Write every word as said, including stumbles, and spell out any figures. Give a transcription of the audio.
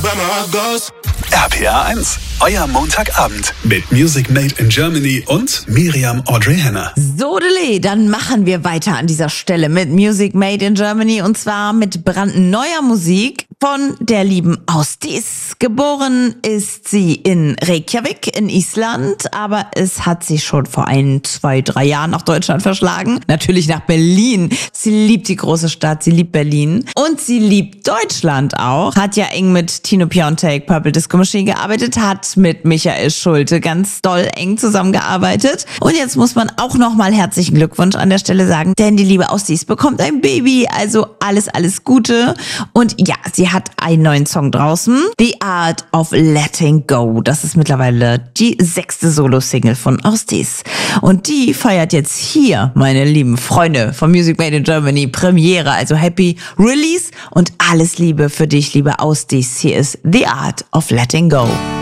R P R eins, euer Montagabend mit Music Made in Germany und Miriam Audrey Henner. Sodele, dann machen wir weiter an dieser Stelle mit Music Made in Germany und zwar mit brandneuer Musik von der lieben Ásdís. Geboren ist sie in Reykjavik in Island, aber es hat sie schon vor ein, zwei, drei Jahren nach Deutschland verschlagen. Natürlich nach Berlin. Sie liebt die große Stadt, sie liebt Berlin und sie liebt Deutschland auch. Hat ja eng mit Tino Piontek, Purple Disco Machine gearbeitet, hat mit Michael Schulte ganz doll eng zusammengearbeitet. Und jetzt muss man auch nochmal herzlichen Glückwunsch an der Stelle sagen, denn die liebe Ásdís bekommt ein Baby, also alles, alles Gute. Und ja, sie hat einen neuen Song draußen, The Art of Letting Go. Das ist mittlerweile die sechste Solo-Single von Ásdís. Und die feiert jetzt hier, meine lieben Freunde von Music Made in Germany, Premiere. Also Happy Release und alles Liebe für dich, liebe Ásdís. Hier ist The Art of Letting Go.